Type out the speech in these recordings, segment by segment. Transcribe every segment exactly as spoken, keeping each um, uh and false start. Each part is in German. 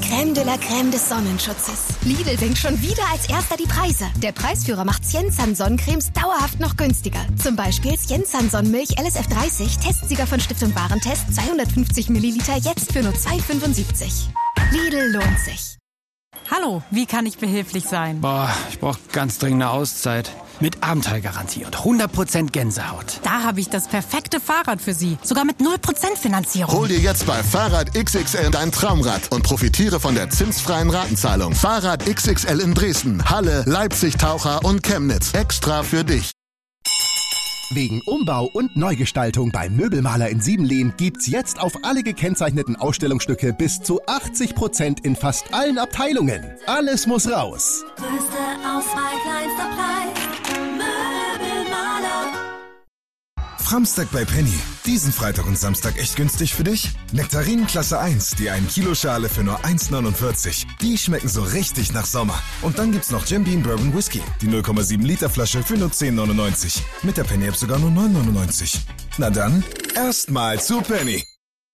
Crème de la Crème des Sonnenschutzes. Lidl senkt schon wieder als erster die Preise. Der Preisführer macht Siensan Sonnencremes dauerhaft noch günstiger. Zum Beispiel Siensan Sonnenmilch L S F dreißig, Testsieger von Stiftung Warentest, zweihundertfünfzig Milliliter, jetzt für nur zwei Euro fünfundsiebzig. Lidl lohnt sich. Hallo, wie kann ich behilflich sein? Boah, ich brauche ganz dringend eine Auszeit. Mit Abenteuergarantie und hundert Prozent Gänsehaut. Da habe ich das perfekte Fahrrad für Sie. Sogar mit null Prozent Finanzierung. Hol dir jetzt bei Fahrrad X X L dein Traumrad und profitiere von der zinsfreien Ratenzahlung. Fahrrad X X L in Dresden, Halle, Leipzig, Taucher und Chemnitz. Extra für dich. Wegen Umbau und Neugestaltung beim Möbelmaler in Siebenlehn gibt's jetzt auf alle gekennzeichneten Ausstellungsstücke bis zu achtzig Prozent in fast allen Abteilungen. Alles muss raus. Größte Auswahl, kleinster Preis. Möbelmaler. Framstag bei Penny. Diesen Freitag und Samstag echt günstig für dich? Nektarinen Klasse eins, die ein Kilo Schale für nur eins neunundvierzig. Die schmecken so richtig nach Sommer. Und dann gibt's noch Jim Beam Bourbon Whisky, die null Komma sieben Liter Flasche für nur zehn neunundneunzig. Mit der Penny App sogar nur neun neunundneunzig. Na dann, erstmal zu Penny.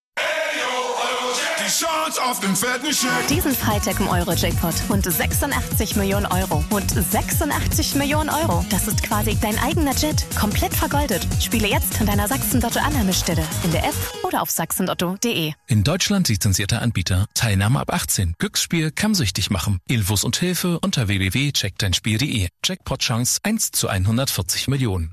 Chance auf den fetten Scheck. Diesen Freitag im Euro-Jackpot. Rund sechsundachtzig Millionen Euro. Rund sechsundachtzig Millionen Euro. Das ist quasi dein eigener Jet. Komplett vergoldet. Spiele jetzt an deiner Sachsen-Lotto-Annahmestelle. In der App oder auf sachsenlotto punkt de. In Deutschland lizenzierter Anbieter. Teilnahme ab achtzehn. Glücksspiel kann süchtig machen. Infos und Hilfe unter w w w punkt check dein spiel punkt de. Jackpot-Chance eins zu hundertvierzig Millionen.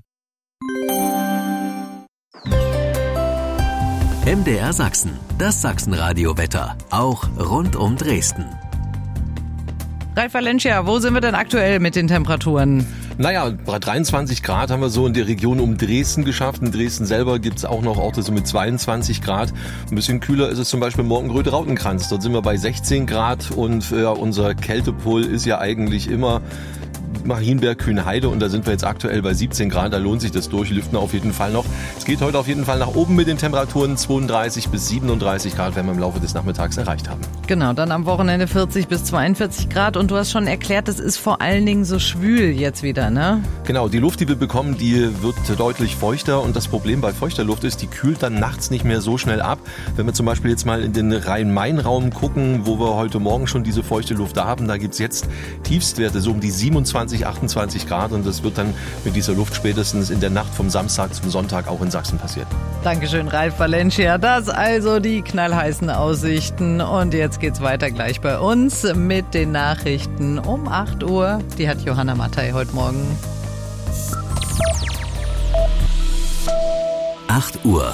M D R Sachsen, das Sachsenradio-Wetter, auch rund um Dresden. Ralf Valencia, wo sind wir denn aktuell mit den Temperaturen? Naja, dreiundzwanzig Grad haben wir so in der Region um Dresden geschafft. In Dresden selber gibt es auch noch Orte so mit zweiundzwanzig Grad. Ein bisschen kühler ist es zum Beispiel Morgenröth-Rautenkranz. Dort sind wir bei sechzehn Grad und ja, unser Kältepol ist ja eigentlich immer Marienberg, Kühnheide und da sind wir jetzt aktuell bei siebzehn Grad, da lohnt sich das Durchlüften auf jeden Fall noch. Es geht heute auf jeden Fall nach oben mit den Temperaturen, zweiunddreißig bis siebenunddreißig Grad werden wir im Laufe des Nachmittags erreicht haben. Genau, dann am Wochenende vierzig bis zweiundvierzig Grad und du hast schon erklärt, es ist vor allen Dingen so schwül jetzt wieder, ne? Genau, die Luft, die wir bekommen, die wird deutlich feuchter und das Problem bei feuchter Luft ist, die kühlt dann nachts nicht mehr so schnell ab. Wenn wir zum Beispiel jetzt mal in den Rhein-Main-Raum gucken, wo wir heute Morgen schon diese feuchte Luft da haben, da gibt es jetzt Tiefstwerte so um die siebenundzwanzig, achtundzwanzig Grad und das wird dann mit dieser Luft spätestens in der Nacht vom Samstag zum Sonntag auch in Sachsen passieren. Dankeschön, Ralf Valencia. Das also die knallheißen Aussichten und jetzt geht's weiter gleich bei uns mit den Nachrichten um acht Uhr. Die hat Johanna Mattei heute Morgen. acht Uhr.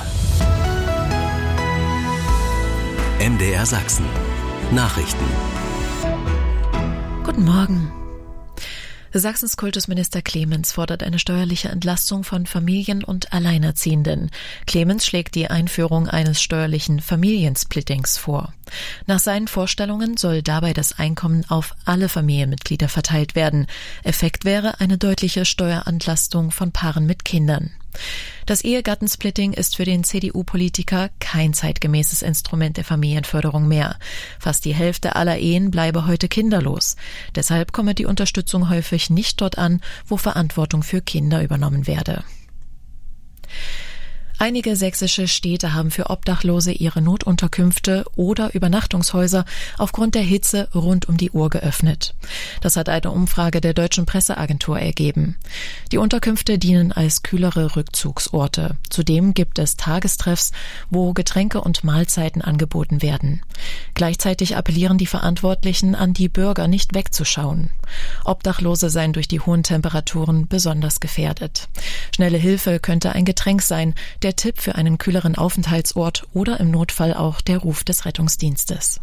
M D R Sachsen. Nachrichten. Guten Morgen. Sachsens Kultusminister Clemens fordert eine steuerliche Entlastung von Familien und Alleinerziehenden. Clemens schlägt die Einführung eines steuerlichen Familiensplittings vor. Nach seinen Vorstellungen soll dabei das Einkommen auf alle Familienmitglieder verteilt werden. Effekt wäre eine deutliche Steuerentlastung von Paaren mit Kindern. Das Ehegattensplitting ist für den C D U-Politiker kein zeitgemäßes Instrument der Familienförderung mehr. Fast die Hälfte aller Ehen bleibe heute kinderlos. Deshalb komme die Unterstützung häufig nicht dort an, wo Verantwortung für Kinder übernommen werde. Einige sächsische Städte haben für Obdachlose ihre Notunterkünfte oder Übernachtungshäuser aufgrund der Hitze rund um die Uhr geöffnet. Das hat eine Umfrage der Deutschen Presseagentur ergeben. Die Unterkünfte dienen als kühlere Rückzugsorte. Zudem gibt es Tagestreffs, wo Getränke und Mahlzeiten angeboten werden. Gleichzeitig appellieren die Verantwortlichen an die Bürger, nicht wegzuschauen. Obdachlose seien durch die hohen Temperaturen besonders gefährdet. Schnelle Hilfe könnte ein Getränk sein, der Tipp für einen kühleren Aufenthaltsort oder im Notfall auch der Ruf des Rettungsdienstes.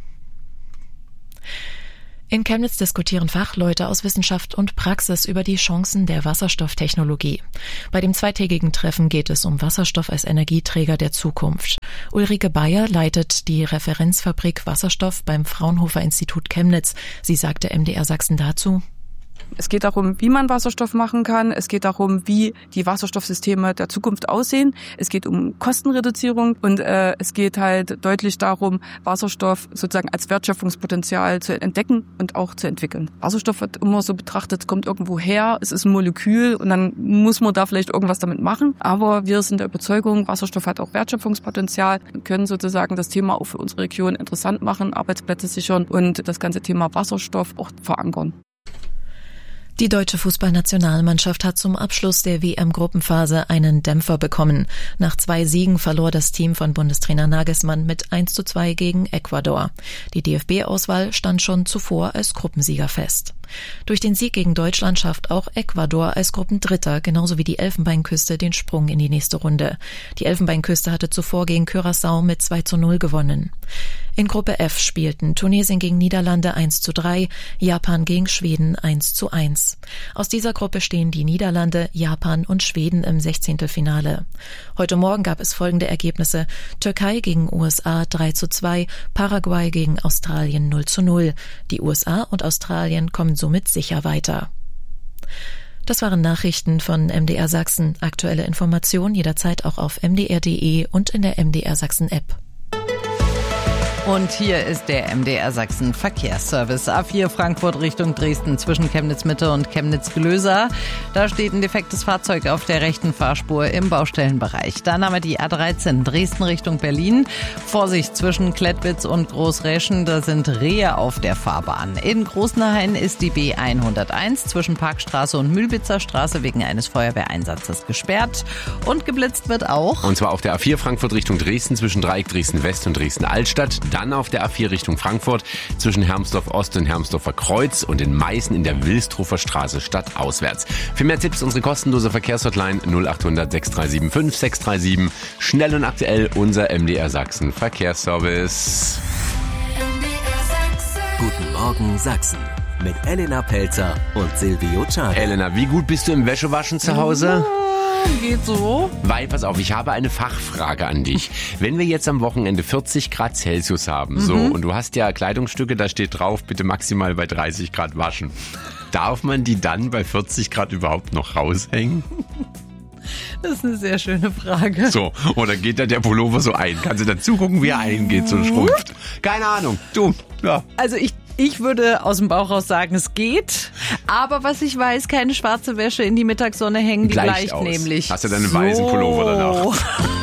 In Chemnitz diskutieren Fachleute aus Wissenschaft und Praxis über die Chancen der Wasserstofftechnologie. Bei dem zweitägigen Treffen geht es um Wasserstoff als Energieträger der Zukunft. Ulrike Bayer leitet die Referenzfabrik Wasserstoff beim Fraunhofer Institut Chemnitz. Sie sagte M D R Sachsen dazu: Es geht darum, wie man Wasserstoff machen kann. Es geht darum, wie die Wasserstoffsysteme der Zukunft aussehen. Es geht um Kostenreduzierung und äh, es geht halt deutlich darum, Wasserstoff sozusagen als Wertschöpfungspotenzial zu entdecken und auch zu entwickeln. Wasserstoff wird immer so betrachtet, kommt irgendwo her, es ist ein Molekül und dann muss man da vielleicht irgendwas damit machen. Aber wir sind der Überzeugung, Wasserstoff hat auch Wertschöpfungspotenzial. Wir können sozusagen das Thema auch für unsere Region interessant machen, Arbeitsplätze sichern und das ganze Thema Wasserstoff auch verankern. Die deutsche Fußballnationalmannschaft hat zum Abschluss der W M-Gruppenphase einen Dämpfer bekommen. Nach zwei Siegen verlor das Team von Bundestrainer Nagelsmann mit eins zu zwei gegen Ecuador. Die D F B-Auswahl stand schon zuvor als Gruppensieger fest. Durch den Sieg gegen Deutschland schafft auch Ecuador als Gruppendritter, genauso wie die Elfenbeinküste, den Sprung in die nächste Runde. Die Elfenbeinküste hatte zuvor gegen Curaçao mit zwei zu null gewonnen. In Gruppe F spielten Tunesien gegen Niederlande eins zu drei, Japan gegen Schweden eins zu eins. Aus dieser Gruppe stehen die Niederlande, Japan und Schweden im Sechzehntelfinale. Heute Morgen gab es folgende Ergebnisse: Türkei gegen U S A drei zu zwei, Paraguay gegen Australien null zu null. Die U S A und Australien kommen somit sicher weiter. Das waren Nachrichten von M D R Sachsen. Aktuelle Informationen jederzeit auch auf m d r punkt d e und in der M D R Sachsen App. Und hier ist der M D R Sachsen Verkehrsservice. A vier Frankfurt Richtung Dresden zwischen Chemnitz-Mitte und Chemnitz-Glöser. Da steht ein defektes Fahrzeug auf der rechten Fahrspur im Baustellenbereich. Dann haben wir die A dreizehn Dresden Richtung Berlin. Vorsicht zwischen Klettwitz und Großräschen, da sind Rehe auf der Fahrbahn. In Großenhain ist die B hunderteins zwischen Parkstraße und Mühlwitzer Straße wegen eines Feuerwehreinsatzes gesperrt. Und geblitzt wird auch. Und zwar auf der A vier Frankfurt Richtung Dresden zwischen Dreieck Dresden West und Dresden Altstadt. Dann auf der A vier Richtung Frankfurt zwischen Hermsdorf Ost und Hermsdorfer Kreuz und in Meißen in der Wilstrofer Straße stadtauswärts. Für mehr Tipps unsere kostenlose Verkehrshotline null acht hundert sechs drei sieben fünf sechs drei sieben. Schnell und aktuell unser M D R Sachsen Verkehrsservice. Guten Morgen Sachsen mit Elena Pelzer und Silvio Czarne. Elena, wie gut bist du im Wäschewaschen zu Hause? Geht so. Weil, pass auf, ich habe eine Fachfrage an dich. Wenn wir jetzt am Wochenende vierzig Grad Celsius haben, mhm. so, und du hast ja Kleidungsstücke, da steht drauf, bitte maximal bei dreißig Grad waschen. Darf man die dann bei vierzig Grad überhaupt noch raushängen? Das ist eine sehr schöne Frage. So, oder geht da der Pullover so ein? Kannst du dann zugucken, wie er eingeht, so schrumpft? Keine Ahnung, du, ja. Also ich Ich würde aus dem Bauch raus sagen, es geht. Aber was ich weiß, keine schwarze Wäsche in die Mittagssonne hängen, die gleicht gleicht aus. nämlich. Hast du deinen so. weißen Pullover danach?